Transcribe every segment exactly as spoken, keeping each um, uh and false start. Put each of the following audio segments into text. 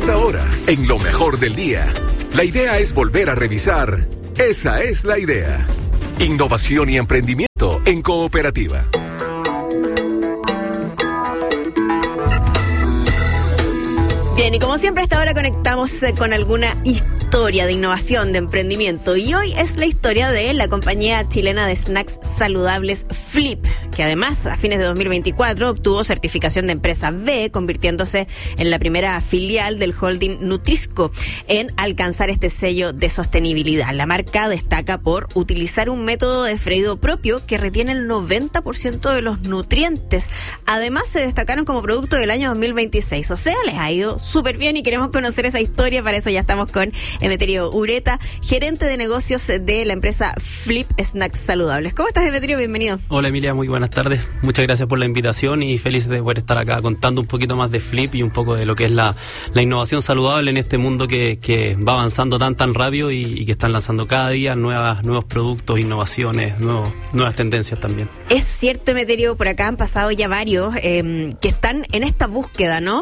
esta hora, en lo mejor del día. La idea es volver a revisar. Esa es la idea. Innovación y emprendimiento en cooperativa. Bien, y como siempre a esta hora conectamos eh, con alguna historia de innovación, de emprendimiento. Y hoy es la historia de la compañía chilena de snacks saludables Flip, que además a fines de dos mil veinticuatro obtuvo certificación de empresa B, convirtiéndose en la primera filial del holding Nutrisco en alcanzar este sello de sostenibilidad. La marca destaca por utilizar un método de freído propio que retiene el noventa por ciento de los nutrientes. Además se destacaron como producto del año dos mil veintiséis, o sea, les ha ido súper bien y queremos conocer esa historia. Para eso ya estamos con Emeterio Ureta, gerente de negocios de la empresa Flip Snacks Saludables. ¿Cómo estás, Emeterio? Bienvenido. Hola, Emilia, muy buenas tardes. Muchas gracias por la invitación y feliz de poder estar acá contando un poquito más de Flip y un poco de lo que es la, la innovación saludable en este mundo que, que va avanzando tan tan rápido y, y que están lanzando cada día nuevas, nuevos productos, innovaciones, nuevos, nuevas tendencias también. Es cierto, Emeterio, por acá han pasado ya varios eh, que están en esta búsqueda, ¿no?,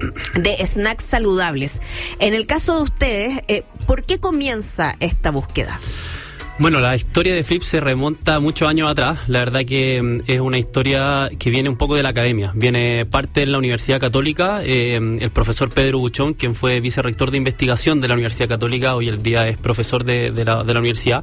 de snacks saludables. En el caso de ustedes, eh, ¿por qué comienza esta búsqueda? Bueno, la historia de Flip se remonta muchos años atrás. La verdad que es una historia que viene un poco de la academia. Viene parte de la Universidad Católica. Eh, el profesor Pedro Buchón, quien fue vicerrector de investigación de la Universidad Católica, hoy el día es profesor de, de, la, de la universidad,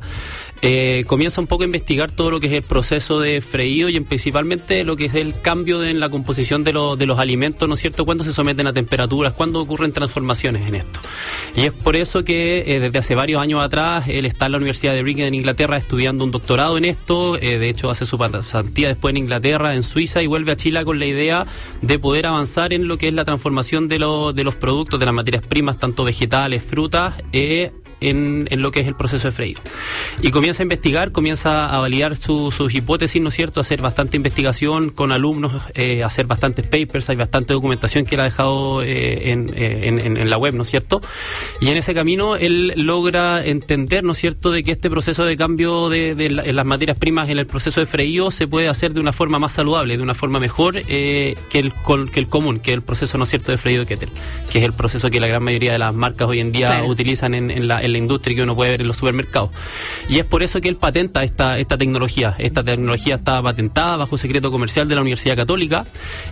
eh, comienza un poco a investigar todo lo que es el proceso de freído y en principalmente lo que es el cambio de, en la composición de, lo, de los alimentos, ¿no es cierto?, cuando se someten a temperaturas, cuando ocurren transformaciones en esto. Y es por eso que eh, desde hace varios años atrás él está en la Universidad de Brigham en Inglaterra estudiando un doctorado en esto, eh, de hecho hace su pasantía después en Inglaterra, en Suiza, y vuelve a Chile con la idea de poder avanzar en lo que es la transformación de, lo, de los productos, de las materias primas, tanto vegetales, frutas, eh, En, en lo que es el proceso de freído. Y comienza a investigar, comienza a validar su, sus hipótesis, ¿no es cierto?, hacer bastante investigación con alumnos, eh, hacer bastantes papers, hay bastante documentación que él ha dejado eh, en, en, en, en la web, ¿no es cierto? Y en ese camino él logra entender, ¿no es cierto?, de que este proceso de cambio de, de, la, de las materias primas en el proceso de freído se puede hacer de una forma más saludable, de una forma mejor eh, que, el, que el común, que el proceso, ¿no es cierto?, de freído de kettle, que es el proceso que la gran mayoría de las marcas hoy en día claro. utilizan en, en la en la industria que uno puede ver en los supermercados. Y es por eso que él patenta esta, esta tecnología. Esta tecnología está patentada bajo secreto comercial de la Universidad Católica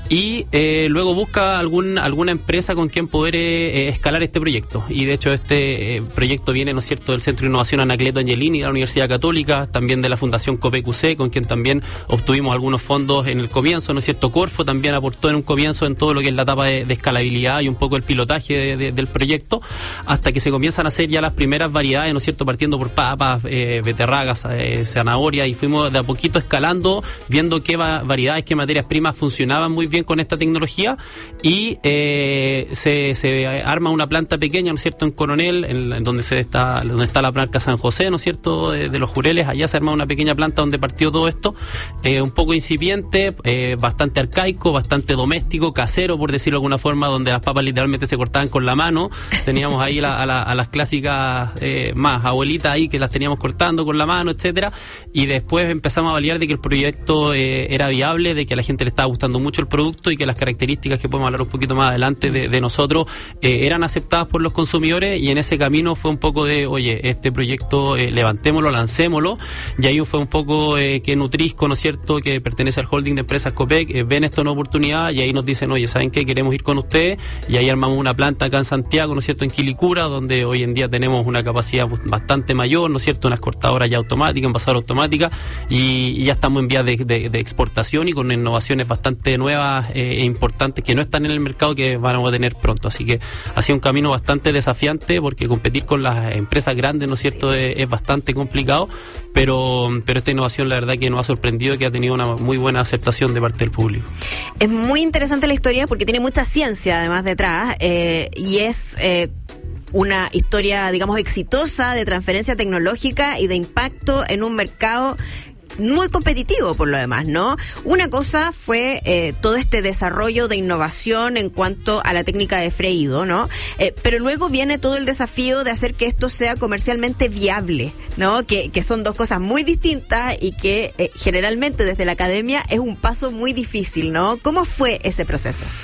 y eh, luego busca algún, alguna empresa con quien poder eh, escalar este proyecto. Y de hecho este eh, proyecto viene, ¿no es cierto?, del Centro de Innovación Anacleto Angelini de la Universidad Católica, también de la Fundación COPEQC, con quien también obtuvimos algunos fondos en el comienzo, ¿no es cierto? Corfo también aportó en un comienzo en todo lo que es la etapa de, de escalabilidad y un poco el pilotaje de, de, del proyecto, hasta que se comienzan a hacer ya las primeras variedades, ¿no es cierto?, partiendo por papas, eh, beterragas, eh, zanahoria, y fuimos de a poquito escalando, viendo qué va- variedades, qué materias primas funcionaban muy bien con esta tecnología, y eh, se, se arma una planta pequeña, ¿no es cierto?, en Coronel, en, en donde se está, donde está la marca San José, ¿no es cierto?, de, de los Jureles. Allá se arma una pequeña planta donde partió todo esto, eh, un poco incipiente, eh, bastante arcaico, bastante doméstico, casero, por decirlo de alguna forma, donde las papas literalmente se cortaban con la mano. Teníamos ahí la, a, la, a las clásicas eh, más abuelitas ahí que las teníamos cortando con la mano, etcétera, y después empezamos a validar de que el proyecto eh, era viable, de que a la gente le estaba gustando mucho el producto y que las características que podemos hablar un poquito más adelante de, de nosotros eh, eran aceptadas por los consumidores. Y en ese camino fue un poco de, oye, este proyecto eh, levantémoslo, lancémoslo, y ahí fue un poco eh, que Nutrisco, ¿no es cierto?, que pertenece al holding de empresas Copec, eh, ven esto una oportunidad y ahí nos dicen, oye, ¿saben qué? Queremos ir con ustedes, y ahí armamos una planta acá en Santiago, ¿no es cierto?, en Quilicura, donde hoy en día tenemos una capacidad bastante mayor, ¿no es cierto?, unas cortadoras ya automáticas, envasadora automática, y, y ya estamos en vías de, de, de exportación y con innovaciones bastante nuevas eh, e importantes que no están en el mercado, que vamos a tener pronto. Así que ha sido un camino bastante desafiante, porque competir con las empresas grandes, ¿no es cierto?, es, es bastante complicado, pero, pero esta innovación la verdad que nos ha sorprendido, que ha tenido una muy buena aceptación de parte del público. Es muy interesante la historia porque tiene mucha ciencia además detrás, eh, y es eh, una historia, digamos, exitosa de transferencia tecnológica y de impacto en un mercado muy competitivo por lo demás, ¿no? Una cosa fue eh, todo este desarrollo de innovación en cuanto a la técnica de freído, ¿no? Eh, pero luego viene todo el desafío de hacer que esto sea comercialmente viable, ¿no? Que, que son dos cosas muy distintas y que eh, generalmente desde la academia es un paso muy difícil, ¿no? ¿Cómo fue ese proceso?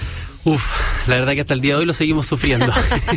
Uf, la verdad que hasta el día de hoy lo seguimos sufriendo.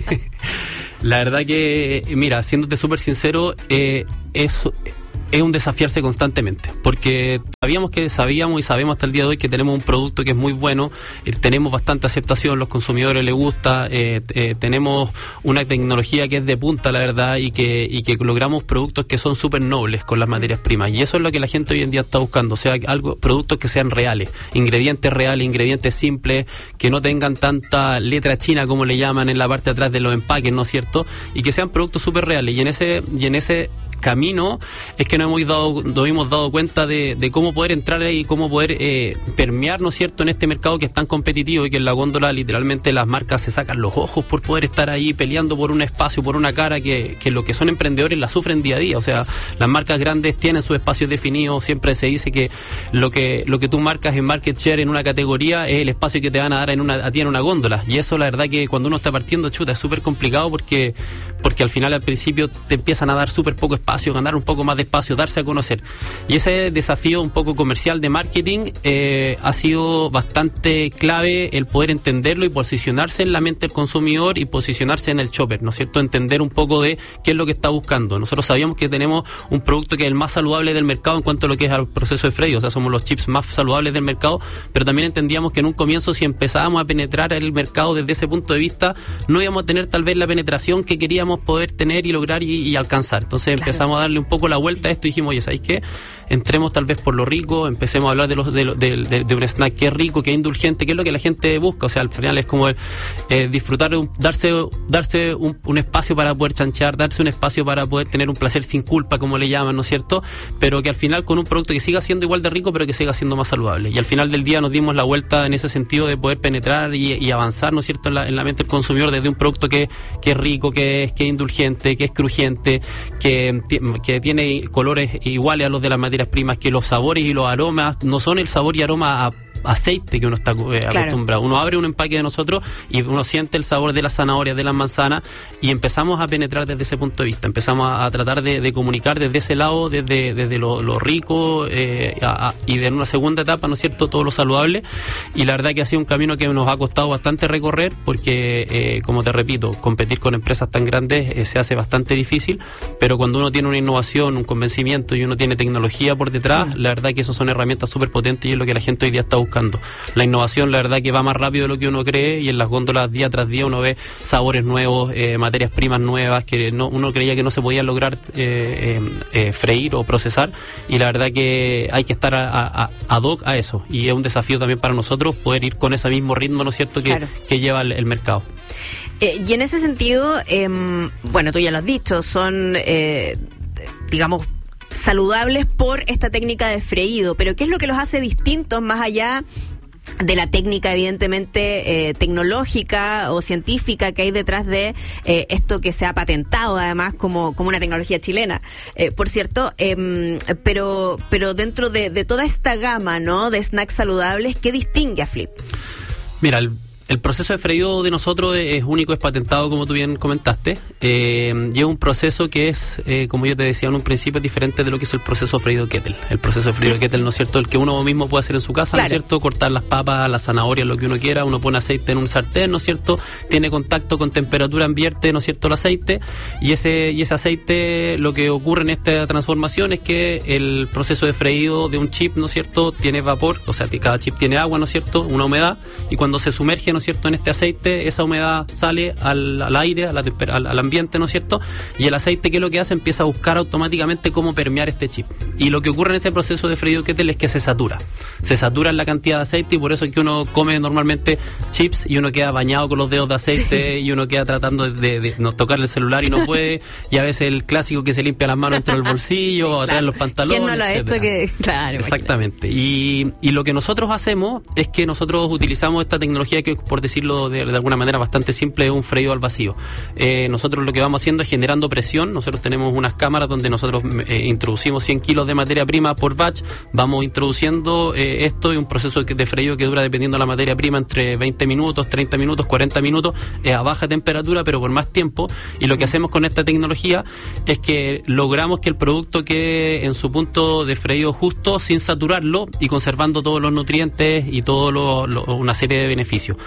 La verdad que, mira, siéndote súper sincero, eh, es... es un desafiarse constantemente, porque sabíamos que sabíamos y sabemos hasta el día de hoy que tenemos un producto que es muy bueno, eh, tenemos bastante aceptación, los consumidores les gusta, eh, eh, tenemos una tecnología que es de punta, la verdad, y que y que logramos productos que son súper nobles con las materias primas, y eso es lo que la gente hoy en día está buscando, o sea, algo, productos que sean reales, ingredientes reales, ingredientes simples, que no tengan tanta letra china como le llaman en la parte de atrás de los empaques, ¿no es cierto? Y que sean productos súper reales, y en ese y en ese camino es que nos hemos dado, nos hemos dado cuenta de, de cómo poder entrar ahí y cómo poder eh, permear, ¿no es cierto?, en este mercado que es tan competitivo y que en la góndola literalmente las marcas se sacan los ojos por poder estar ahí peleando por un espacio, por una cara que, que lo que son emprendedores la sufren día a día. O sea, las marcas grandes tienen sus espacios definidos, siempre se dice que lo que lo que tú marcas en market share en una categoría es el espacio que te van a dar en una, a ti en una góndola, y eso la verdad que cuando uno está partiendo, chuta, es súper complicado porque, porque al final al principio te empiezan a dar súper poco espacio, ganar un poco más de espacio, darse a conocer. Y ese desafío un poco comercial de marketing eh, ha sido bastante clave el poder entenderlo y posicionarse en la mente del consumidor y posicionarse en el shopper, ¿no es cierto? Entender un poco de qué es lo que está buscando. Nosotros sabíamos que tenemos un producto que es el más saludable del mercado en cuanto a lo que es al proceso de freído, o sea, somos los chips más saludables del mercado, pero también entendíamos que en un comienzo, si empezábamos a penetrar el mercado desde ese punto de vista, no íbamos a tener tal vez la penetración que queríamos poder tener y lograr y, y alcanzar. Entonces claro, empezamos a darle un poco la vuelta a esto y dijimos, oye, ¿sabéis qué? Entremos tal vez por lo rico, empecemos a hablar de los de, de, de, de un snack que es rico, que es indulgente, que es lo que la gente busca. O sea, al final es como el, eh, disfrutar, de un, darse darse un, un espacio para poder chanchear, darse un espacio para poder tener un placer sin culpa, como le llaman, ¿no es cierto? Pero que al final con un producto que siga siendo igual de rico, pero que siga siendo más saludable. Y al final del día nos dimos la vuelta en ese sentido de poder penetrar y, y avanzar, ¿no es cierto?, en la, en la mente del consumidor desde un producto que, que es rico, que es, que es indulgente, que es crujiente, que, que tiene colores iguales a los de las materias primas, que los sabores y los aromas no son el sabor y aroma a aceite que uno está eh, acostumbrado. Claro. Uno abre un empaque de nosotros y uno siente el sabor de las zanahorias, de las manzanas, y empezamos a penetrar desde ese punto de vista. Empezamos a, a tratar de, de comunicar desde ese lado, desde, desde lo, lo rico eh, a, a, y de una segunda etapa, ¿no es cierto?, todo lo saludable. Y la verdad que ha sido un camino que nos ha costado bastante recorrer porque, eh, como te repito, competir con empresas tan grandes eh, se hace bastante difícil, pero cuando uno tiene una innovación, un convencimiento y uno tiene tecnología por detrás, la verdad que eso son herramientas súper potentes y es lo que la gente hoy día está buscando. La innovación, la verdad que va más rápido de lo que uno cree, y en las góndolas día tras día uno ve sabores nuevos, eh, materias primas nuevas que no, uno creía que no se podían lograr eh, eh, eh, freír o procesar, y la verdad que hay que estar a, a, ad hoc a eso, y es un desafío también para nosotros poder ir con ese mismo ritmo, ¿no es cierto?, que, claro, que lleva el, el mercado. Eh, y en ese sentido, eh, bueno, tú ya lo has dicho, son, eh, digamos, saludables por esta técnica de freído, pero ¿qué es lo que los hace distintos más allá de la técnica evidentemente eh, tecnológica o científica que hay detrás de eh, esto que se ha patentado además como, como una tecnología chilena, eh, por cierto, eh, pero pero dentro de, de toda esta gama, ¿no?, de snacks saludables, ¿qué distingue a Flip? Mira, el El proceso de freído de nosotros es único, es patentado, como tú bien comentaste, eh, y es un proceso que es, eh, como yo te decía en un principio, es diferente de lo que es el proceso de freído kettle. El proceso de freído kettle, ¿no es cierto?, el que uno mismo puede hacer en su casa, claro, ¿no es cierto?, cortar las papas, las zanahorias, lo que uno quiera, uno pone aceite en un sartén, ¿no es cierto?, tiene contacto con temperatura ambiente, ¿no es cierto?, el aceite, y ese, y ese aceite, lo que ocurre en esta transformación es que el proceso de freído de un chip, ¿no es cierto?, tiene vapor, o sea, cada chip tiene agua, ¿no es cierto?, una humedad, y cuando se sumerge, ¿no es cierto?, en este aceite, esa humedad sale al, al aire, a la temper- al, al ambiente, ¿no es cierto?, y el aceite, ¿qué es lo que hace? Empieza a buscar automáticamente cómo permear este chip. Y lo que ocurre en ese proceso de freído kettle es que se satura. Se satura en la cantidad de aceite, y por eso es que uno come normalmente chips y uno queda bañado con los dedos de aceite, sí, y uno queda tratando de, de, de no tocar el celular y no puede, y a veces el clásico que se limpia las manos dentro del bolsillo, claro, atrás en los pantalones. ¿Quién no lo ha hecho? Que, claro, exactamente. Y, y lo que nosotros hacemos es que nosotros utilizamos esta tecnología que, por decirlo de, de alguna manera bastante simple, es un freído al vacío. Eh, nosotros lo que vamos haciendo es generando presión. Nosotros tenemos unas cámaras donde nosotros eh, introducimos cien kilos de materia prima por batch, vamos introduciendo eh, esto, y un proceso de freído que dura, dependiendo de la materia prima, entre veinte minutos, treinta minutos, cuarenta minutos, eh, a baja temperatura, pero por más tiempo. Y lo que hacemos con esta tecnología es que logramos que el producto quede en su punto de freído justo, sin saturarlo y conservando todos los nutrientes y todo lo, lo, una serie de beneficios.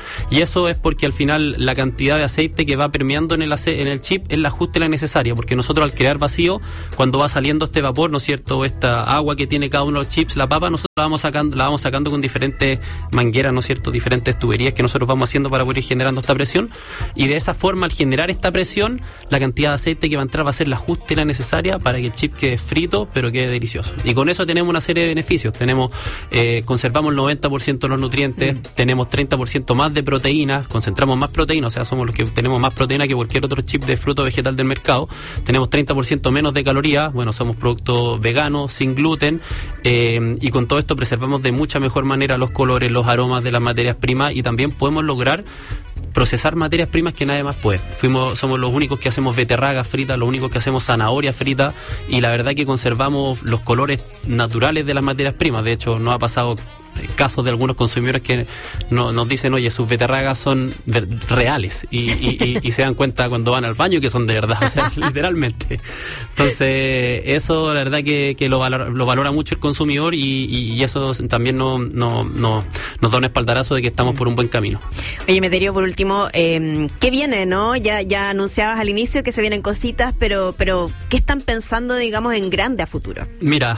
Y eso es porque al final la cantidad de aceite que va permeando en el, ace- en el chip es la justa y la necesaria, porque nosotros al crear vacío, cuando va saliendo este vapor, ¿no es cierto?, esta agua que tiene cada uno de los chips, la papa, nosotros la vamos sacando, la vamos sacando con diferentes mangueras, ¿no es cierto?, diferentes tuberías que nosotros vamos haciendo para poder ir generando esta presión, y de esa forma, al generar esta presión, la cantidad de aceite que va a entrar va a ser la justa y la necesaria para que el chip quede frito, pero quede delicioso. Y con eso tenemos una serie de beneficios. Tenemos, eh, conservamos el noventa por ciento de los nutrientes, mm. tenemos treinta por ciento más de proteínas, concentramos más proteína, o sea, somos los que tenemos más proteína que cualquier otro chip de fruto vegetal del mercado. Tenemos treinta por ciento menos de calorías, bueno, somos productos veganos, sin gluten, eh, y con todo esto preservamos de mucha mejor manera los colores, los aromas de las materias primas, y también podemos lograr procesar materias primas que nadie más puede. Fuimos, somos los únicos que hacemos beterragas fritas, los únicos que hacemos zanahoria frita, y la verdad que conservamos los colores naturales de las materias primas. De hecho, nos ha pasado casos de algunos consumidores que no, nos dicen, oye, sus beterragas son de, reales, y, y, y, y se dan cuenta cuando van al baño que son de verdad, o sea, literalmente. Entonces, eso la verdad que, que lo, valora, lo valora mucho el consumidor, y, y, y eso también no, no, no, nos da un espaldarazo de que estamos por un buen camino. Oye, Meterio, por último, eh, ¿qué viene, no? Ya, ya anunciabas al inicio que se vienen cositas, pero, pero ¿qué están pensando, digamos, en grande a futuro? Mira,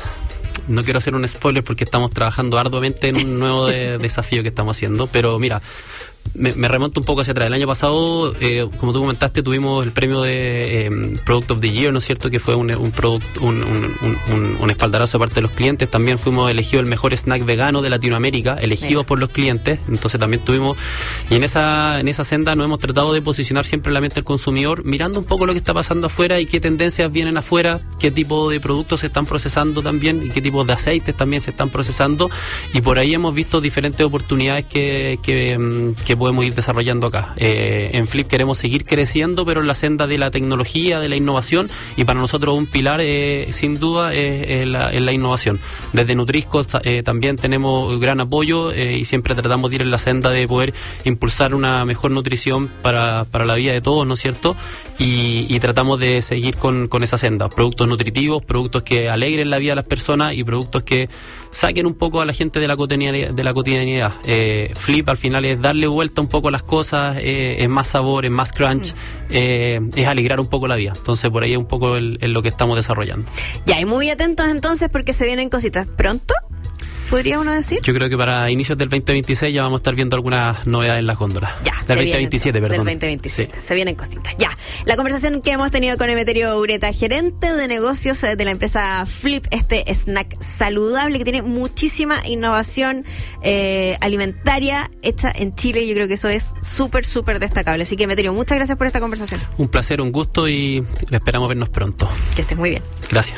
no quiero hacer un spoiler porque estamos trabajando arduamente en un nuevo de, desafío que estamos haciendo, pero mira, me, me remonto un poco hacia atrás. El año pasado, eh, como tú comentaste, tuvimos el premio de eh, Product of the Year, ¿no es cierto?, que fue un, un, product, un, un, un, un espaldarazo de parte de los clientes. También fuimos elegidos el mejor snack vegano de Latinoamérica, elegidos sí. por los clientes. Entonces también tuvimos, y en esa en esa senda nos hemos tratado de posicionar siempre en la mente del consumidor, mirando un poco lo que está pasando afuera y qué tendencias vienen afuera, qué tipo de productos se están procesando también, y qué tipos de aceites también se están procesando, y por ahí hemos visto diferentes oportunidades que, que, que podemos ir desarrollando acá. Eh, en Flip queremos seguir creciendo, pero en la senda de la tecnología, de la innovación, y para nosotros un pilar, eh, sin duda, es, es, la, es la innovación. Desde Nutrisco eh, también tenemos gran apoyo, eh, y siempre tratamos de ir en la senda de poder impulsar una mejor nutrición para, para la vida de todos, ¿no es cierto? Y, y tratamos de seguir con, con esa senda. Productos nutritivos, productos que alegren la vida de las personas, y productos que saquen un poco a la gente de la cotidianidad. De la cotidianidad. Eh, Flip al final es darle vuelta un poco a las cosas, eh, es más sabor, es más crunch, mm. eh, es alegrar un poco la vida. Entonces por ahí es un poco el, el lo que estamos desarrollando. Ya, y muy atentos entonces porque se vienen cositas pronto, ¿podría uno decir? Yo creo que para inicios del veinte veintiséis ya vamos a estar viendo algunas novedades en las góndolas. Ya, del veinte veintisiete, perdón. Del veinte veintisiete, sí. Se vienen cositas. Ya, la conversación que hemos tenido con Emeterio Ureta, gerente de negocios de la empresa Flip, este snack saludable que tiene muchísima innovación eh, alimentaria hecha en Chile. Yo creo que eso es súper, súper destacable. Así que, Emeterio, muchas gracias por esta conversación. Un placer, un gusto, y esperamos vernos pronto. Que estés muy bien. Gracias.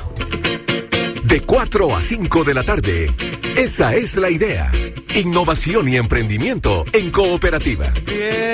De cuatro a cinco de la tarde. Esa es la idea. Innovación y emprendimiento en cooperativa.